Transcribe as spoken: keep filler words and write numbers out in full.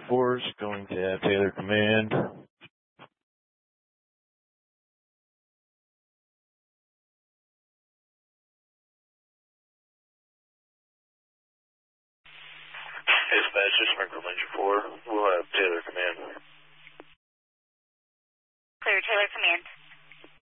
Force going to have Taylor command. Dispatch, just Sprinkle Ranger four. We'll have Taylor command. Clear, Taylor command.